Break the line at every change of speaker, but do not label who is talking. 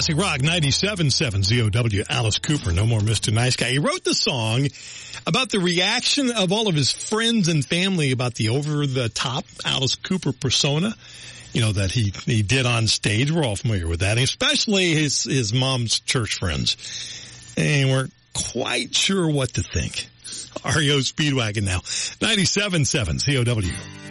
Classic Rock 97.7 ZOW, Alice Cooper, No More Mr. Nice Guy. He wrote the song about the reaction of all of his friends and family about the over-the-top Alice Cooper persona, you know, that he did on stage. We're all familiar with that, especially his mom's church friends. And we're quite sure what to think. REO Speedwagon now, 97.7 ZOW.